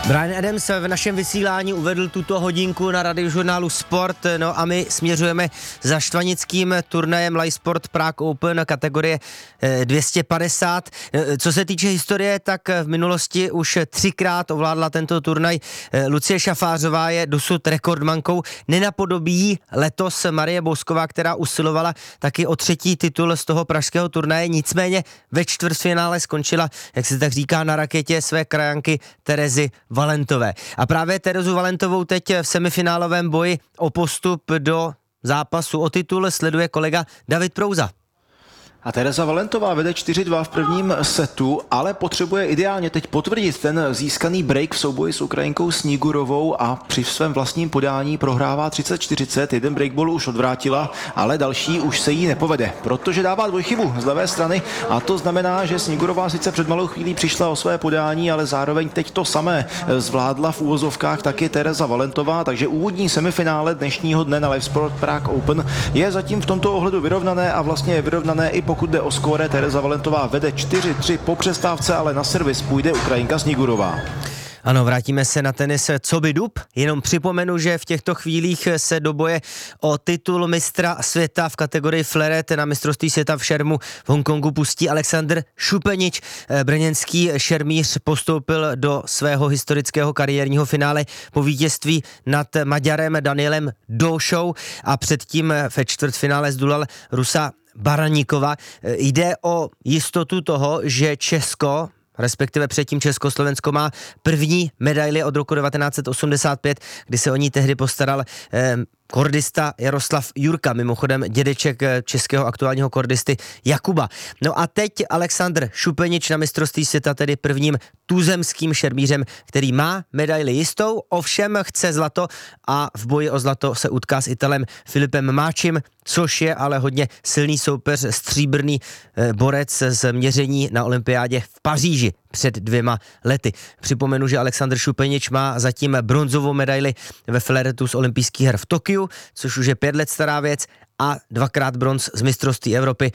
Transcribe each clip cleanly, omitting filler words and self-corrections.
Bryan Adams v našem vysílání uvedl tuto hodinku na Radiožurnálu Sport, no a my směřujeme za štvanickým turnajem Live Sport Prague Open kategorie 250. Co se týče historie, tak v minulosti už 3krát ovládla tento turnaj Lucie Šafářová, je dosud rekordmankou. Nenapodobí letos Marie Bousková, která usilovala taky o 3. titul z toho pražského turnaje, nicméně ve čtvrtfinále skončila, jak se tak říká, na raketě své krajanky Terezy Valentové. A právě Terezu Valentovou teď v semifinálovém boji o postup do zápasu o titul sleduje kolega David Prouza. A Tereza Valentová vede 4-2 v prvním setu, ale potřebuje ideálně teď potvrdit ten získaný break v souboji s Ukrajinkou Snigurovou a při svém vlastním podání prohrává 30-40. Jeden breakball už odvrátila, ale další už se jí nepovede, protože dává dvojchybu z levé strany a to znamená, že Snigurová sice před malou chvílí přišla o své podání, ale zároveň teď to samé zvládla v úvozovkách taky Tereza Valentová, takže úvodní semifinále dnešního dne na Live Sport Prague Open je zatím v tomto ohledu vyrovnané a vlastně je vyrovnané i pokud jde o skóre. Tereza Valentová vede 4-3 po přestávce, ale na servis půjde Ukrajinka Snigurová. Ano, vrátíme se na tenis co by dub. Jenom připomenu, že v těchto chvílích se do boje o titul mistra světa v kategorii fleuret na mistrovství světa v šermu v Hongkongu pustí Alexander Šupenič. Brněnský šermíř postoupil do svého historického kariérního finále po vítězství nad Maďarem Danielem Doušou a předtím ve čtvrtfinále zdolal Rusa Baraníkova. Jde o jistotu toho, že Česko, respektive předtím Československo, má první medaili od roku 1985, kdy se o ní tehdy postaral kordista Jaroslav Jurka, mimochodem dědeček českého aktuálního kordisty Jakuba. No a teď Alexander Šupenič na mistrovství světa, tedy prvním tuzemským šermířem, který má medaili jistou, ovšem chce zlato a v boji o zlato se utká s Italem Filipem Máčim, což je ale hodně silný soupeř, stříbrný borec z měření na olympiádě v Paříži před 2 lety. Připomenu, že Alexander Šupenič má zatím bronzovou medaili ve fleuretu z olympijských her v Tokiu, což už je 5 let stará věc, a 2krát bronz z mistrovství Evropy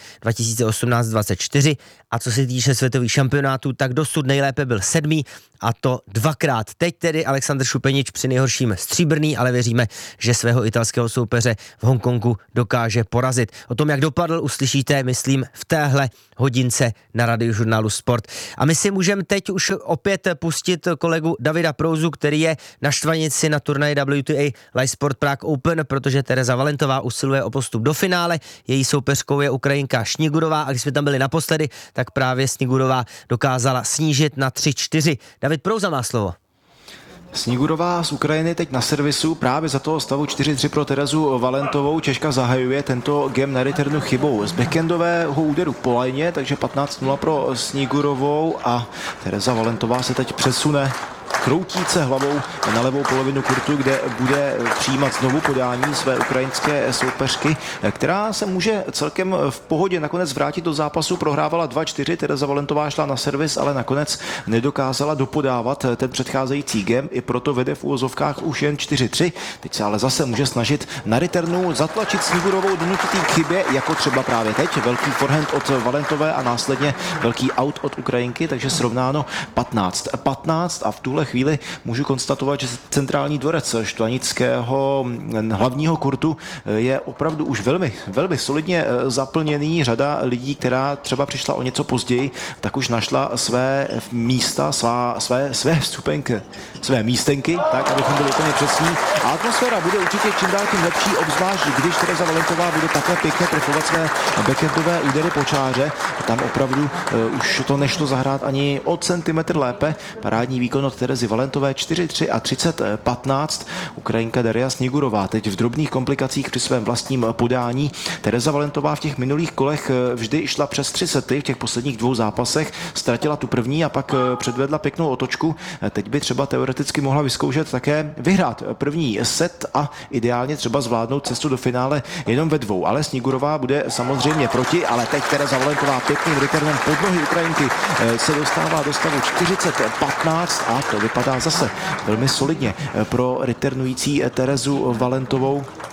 2018-24. A co se týče světových šampionátů, tak dosud nejlépe byl 7. a to 2krát. Teď tedy Alexander Šupenič při nejhorším stříbrný, ale věříme, že svého italského soupeře v Hongkongu dokáže porazit. O tom, jak dopadl, uslyšíte, myslím, v téhle hodince na Radiožurnálu Sport. A my si můžeme teď už opět pustit kolegu Davida Prouzu, který je na štvanici na turnaji WTA Live Sport Prague Open, protože Tereza Valentová usiluje o postup do finále. Její soupeřkou je Ukrajinka Snigurová a když jsme tam byli naposledy, tak právě Snigurová dokázala snížit na 3-4. David Prouza má slovo. Snigurová z Ukrajiny teď na servisu, právě za toho stavu 4-3 pro Terezu Valentovou. Češka zahajuje tento game na returnu chybou z backendového úderu po lajně, takže 15-0 pro Snigurovou a Tereza Valentová se teď přesune kroutíce hlavou na levou polovinu kurtu, kde bude přijímat znovu podání své ukrajinské soupeřky, která se může celkem v pohodě nakonec vrátit do zápasu. Prohrávala 2-4, Tereza Valentová šla na servis, ale nakonec nedokázala dopodávat ten předcházející game, i proto vede v úvozovkách už jen 4-3. Teď se ale zase může snažit na returnu zatlačit Snigurovou donutit k chybě, jako třeba právě teď. Velký forehand od Valentové a následně velký out od Ukrajinky, takže srovnáno 15-15 a v tuhle chvíli můžu konstatovat, že centrální dvorec štvanického hlavního kurtu je opravdu už velmi solidně zaplněný. Řada lidí, která třeba přišla o něco později, tak už našla své místa, své vstupenky, své místenky, tak abychom byli úplně přesní. A atmosféra bude určitě čím dál tím lepší, obzvlášť když Tereza Valentová bude takhle pěkně trefovat své backendové údery po čáře. Tam opravdu už to nešlo zahrát ani o centimetr lépe. Parádní výkon od Terezy Valentové 4-3 a 30-15. Ukrajinka Daria Snigurová teď v drobných komplikacích při svém vlastním podání. Tereza Valentová v těch minulých kolech vždy šla přes 3 sety, v těch posledních 2 zápasech ztratila tu první a pak předvedla pěknou otočku. Teď by třeba teoreticky mohla vyzkoušet také vyhrát první set a ideálně třeba zvládnout cestu do finále jenom ve 2. Ale Snigurová bude samozřejmě proti, ale teď Tereza Valentová pěkným returnem pod nohy Ukrajinky se dostává do stavu 40-15 a to vypadá zase velmi solidně pro returnující Terezu Valentovou.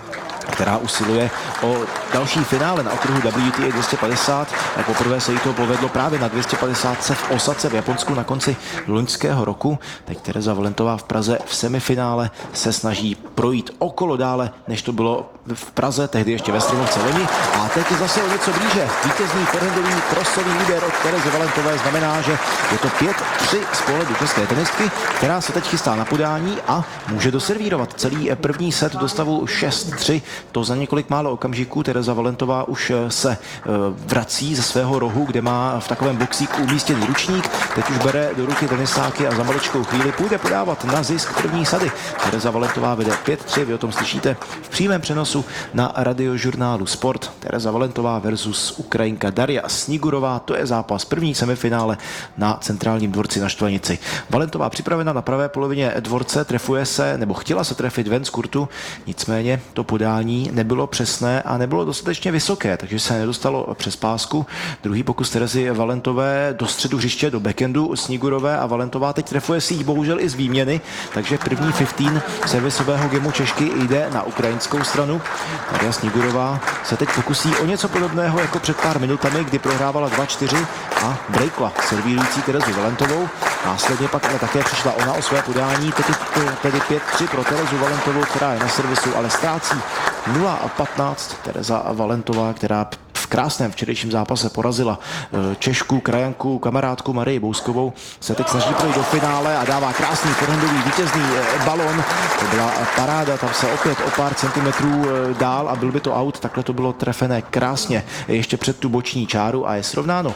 která usiluje o další finále na okruhu WTA 250. Poprvé se jí to povedlo právě na 250 v Osace v Japonsku na konci loňského roku. Teď Tereza Valentová v Praze v semifinále se snaží projít okolo dále, než to bylo v Praze, tehdy ještě ve Střimovce loni. A teď je zase o něco blíže. Vítězný forehandový krosový úder od Terezy Valentové znamená, že je to 5-3 z pohledu české tenistky, která se teď chystá na podání a může doservírovat celý první set do stavu 6-3. To za několik málo okamžiků. Tereza Valentová už se vrací ze svého rohu, kde má v takovém boxíku umístěný ručník. Teď už bere do ruky tenisáky a za maličkou chvíli půjde podávat na zisk první sady. Tereza Valentová vede 5-3, vy o tom slyšíte v přímém přenosu na radiožurnálu Sport. Tereza Valentová versus Ukrajinka Darja Snigurová, to je zápas první semifinále na centrálním dvorci na Štvanici. Valentová připravena na pravé polovině dvorce, trefuje se, nebo chtěla se trefit ven z kurtu, nicméně to podání nebylo přesné a nebylo dostatečně vysoké, takže se nedostalo přes pásku. Druhý pokus Terezy Valentové do středu hřiště, do backendu Snigurové a Valentová teď trefuje si jí bohužel i z výměny, takže první 15 servisového gemu Češky jde na ukrajinskou stranu. Darja Snigurová se teď pokusí o něco podobného jako před pár minutami, kdy prohrávala 2-4 a breakla servírující Terezu Valentovou. Následně pak ale také přišla ona o své podání, tedy 5-3 pro Terezu Valentovou, která je na servisu, ale ztrácí 0-15. Tereza Valentová, která v krásném včerejším zápase porazila Češku, krajanku, kamarádku Marii Bouskovou, se teď snaží projít do finále a dává krásný forehandový vítězný balon. To byla paráda, tam se opět o pár centimetrů dál a byl by to out, takhle to bylo trefené krásně ještě před tu boční čáru a je srovnáno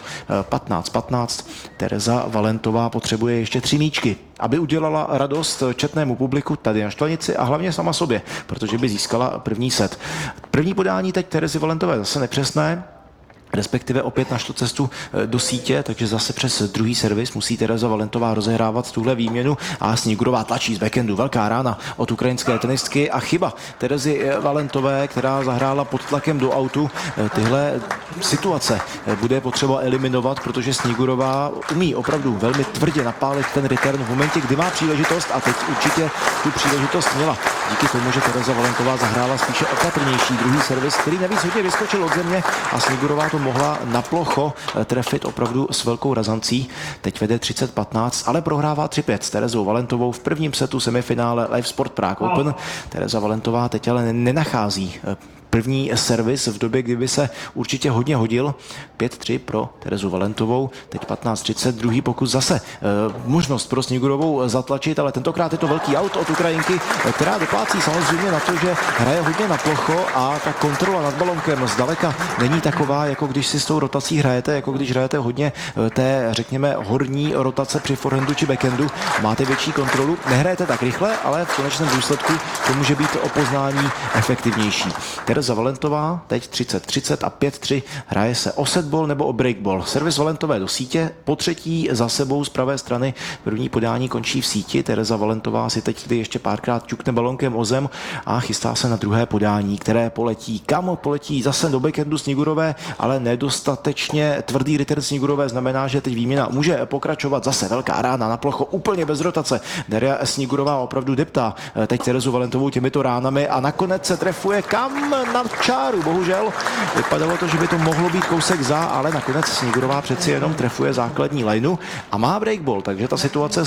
15-15. Tereza Valentová potřebuje ještě 3 míčky, aby udělala radost četnému publiku tady na Štvanici a hlavně sama sobě, protože by získala první set. První podání teď Terezy Valentové zase nepřesné, respektive opět našlo cestu do sítě, takže zase přes druhý servis musí Tereza Valentová rozehrávat tuhle výměnu a Snigurová tlačí z backendu. Velká rána od ukrajinské tenistky a chyba Terezy Valentové, která zahrála pod tlakem do autu. Tyhle situace bude potřeba eliminovat, protože Snigurová umí opravdu velmi tvrdě napálit ten return v momentě, kdy má příležitost a teď určitě tu příležitost měla. Díky tomu, že Tereza Valentová zahrála spíše opatrnější druhý servis, který navíc hodně vyskočil od země a Snigurová to mohla na plocho trefit opravdu s velkou razancí. Teď vede 30-15, ale prohrává 3-5 s Terezou Valentovou v prvním setu semifinále Live Sport Prague Open. Tereza Valentová teď ale nenachází první servis v době, kdyby se určitě hodně hodil. 5-3 pro Terezu Valentovou, teď 15-30, druhý pokus zase. Možnost pro Snigurovou zatlačit, ale tentokrát je to velký aut od Ukrajinky, která doplácí samozřejmě na to, že hraje hodně na plocho a ta kontrola nad balonkem zdaleka není taková, jako když si s tou rotací hrajete, jako když hrajete hodně té, řekněme, horní rotace při forehandu či backhandu. Máte větší kontrolu, nehrajete tak rychle, ale v konečném důsledku to může být o poznání efektivnější. Tereza Valentová teď 30-30 a 5-3 hraje se o setball nebo o breakball. Servis Valentové do sítě, po třetí za sebou z pravé strany. První podání končí v síti. Tereza Valentová si teď ještě párkrát ťukne balonkem o zem a chystá se na druhé podání, které poletí. Kam poletí? Zase do backhandu Snigurové, ale nedostatečně tvrdý return Snigurové znamená, že teď výměna může pokračovat. Zase velká rána na plocho, úplně bez rotace. Darja Snigurová opravdu deptá teď Terezu Valentovou těmito ránami a nakonec se trefuje kam? Na čáru, bohužel. Vypadalo to, že by to mohlo být kousek za, ale nakonec Snigurová přeci jenom trefuje základní lineu a má breakball, takže ta situace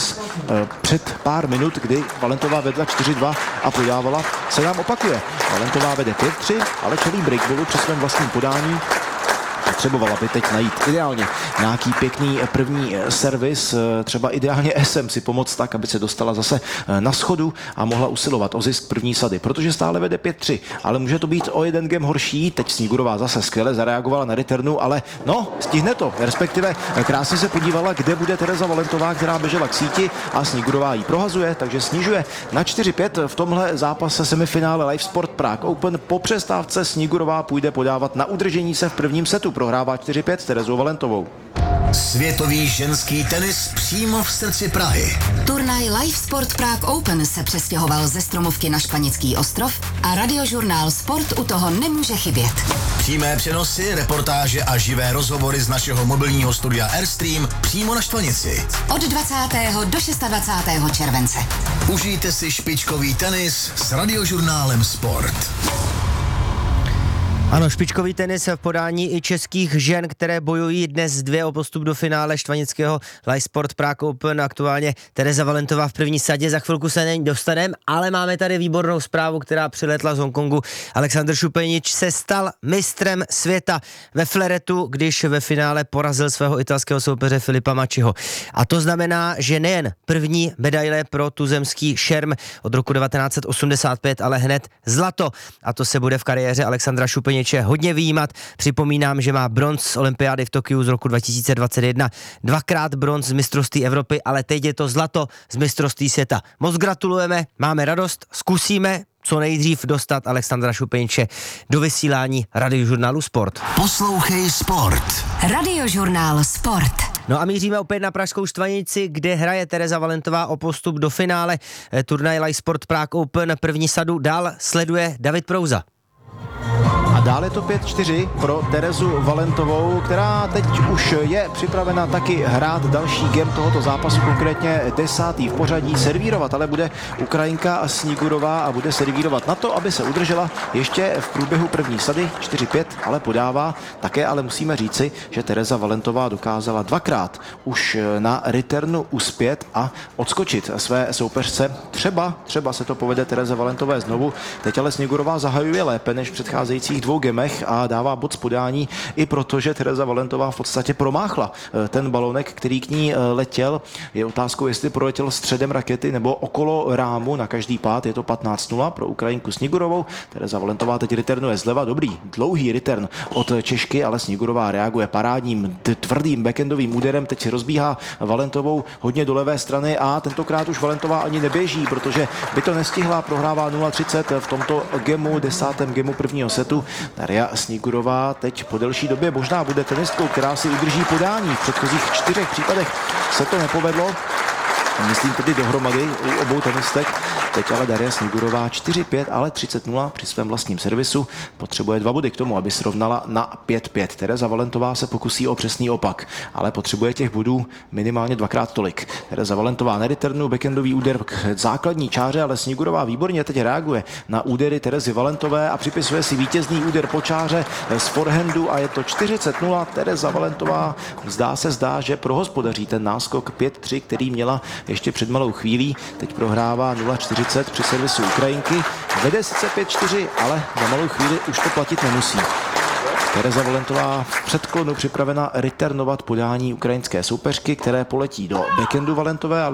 před pár minut, kdy Valentová vedla 4-2 a podávala, se nám opakuje. Valentová vede 5-3, ale čelí breakballu při svém vlastním podání. Potřebovala by teď najít ideálně nějaký pěkný první servis, třeba ideálně SM si pomoct tak, aby se dostala zase na schodu a mohla usilovat o zisk první sady, protože stále vede 5-3, ale může to být o jeden game horší. Teď Snigurová zase skvěle zareagovala na returnu, ale no, stihne to, respektive krásně se podívala, kde bude Tereza Valentová, která běžela k síti a Snigurová ji prohazuje, takže snižuje na 4-5 v tomhle zápase semifinále Live Sport Prague Open. Po přestávce Snigurová půjde podávat na udržení se v prvním setu. Prohrává 4-5 s Terezou Valentovou. Světový ženský tenis přímo v srdci Prahy. Turnaj Live Sport Prague Open se přestěhoval ze Stromovky na Španěcký ostrov a radiožurnál Sport u toho nemůže chybět. Přímé přenosy, reportáže a živé rozhovory z našeho mobilního studia Airstream přímo na Štvanici. Od 20. do 26. července. Užijte si špičkový tenis s radiožurnálem Sport. Ano, špičkový tenis v podání i českých žen, které bojují dnes 2 o postup do finále štvanického Live Sport Prague Open. Aktuálně Tereza Valentová v první sadě, za chvilku se na ní dostaneme, ale máme tady výbornou zprávu, která přiletla z Hongkongu. Alexander Šupenič se stal mistrem světa ve fleretu, když ve finále porazil svého italského soupeře Filipa Machiho. A to znamená, že nejen první medaile pro tuzemský šerm od roku 1985, ale hned zlato. A to se bude v kariéře Alexandra Šupeniče hodně vyjímat. Připomínám, že má bronz z olympiády v Tokiu z roku 2021, 2krát bronz z mistrovství Evropy, ale teď je to zlato z mistrovství světa. Moc gratulujeme, máme radost, zkusíme co nejdřív dostat Alexandra Šupeniče do vysílání Radiožurnálu Sport. Poslouchej Sport. Radiožurnál Sport. No a míříme opět na pražskou štvanici, kde hraje Tereza Valentová o postup do finále turnaj Live Sport Prague Open. První sadu dál sleduje David Prouza. A dále to 5-4 pro Terezu Valentovou, která teď už je připravena taky hrát další game tohoto zápasu, konkrétně 10. v pořadí. Servírovat ale bude Ukrajinka Snigurová a bude servírovat na to, aby se udržela ještě v průběhu první sady 4-5, ale podává. Také ale musíme říci, že Tereza Valentová dokázala 2krát už na returnu uspět a odskočit své soupeřce. Třeba se to povede Tereze Valentové znovu. Teď ale Snigurová zahajuje lépe než v předcházejících 2 gemech a dává bod z podání i proto, že Tereza Valentová v podstatě promáchla ten balonek, který k ní letěl. Je otázkou, jestli proletěl středem rakety nebo okolo rámu na každý pád. Je to 15-0 pro Ukrajinku Snigurovou. Tereza Valentová teď returnuje zleva. Dobrý, dlouhý return od Češky, ale Snigurová reaguje parádním, tvrdým backendovým úderem. Teď rozbíhá Valentovou hodně do levé strany a tentokrát už Valentová ani neběží, protože by to nestihla. Prohrává 0-30 v tomto gemu, 10. gemu prvního setu. Daria Snigurová teď po delší době možná bude tenistkou, která si udrží podání. V předchozích 4 případech se to nepovedlo. Myslím tedy dohromady u obou tenistek. Teď ale Daria Snigurová 4-5, ale 30-0 při svém vlastním servisu. Potřebuje 2 body k tomu, aby srovnala na 5-5. Tereza Valentová se pokusí o přesný opak, ale potřebuje těch bodů minimálně 2krát tolik. Tereza Valentová na returnu, backendový úder k základní čáře, ale Snigurová výborně teď reaguje na údery Terezy Valentové a připisuje si vítězný úder po čáře z forehandu a je to 40-0. Tereza Valentová zdá, že prohospodaří ten náskok 5-3, který měla ještě před malou chvílí. Teď prohrává 0-40 při servisu Ukrajinky. Vede sice 5-4, ale za malou chvíli už to platit nemusí. Tereza Valentová v předklonu připravena returnovat podání ukrajinské soupeřky, které poletí do backendu Valentové, ale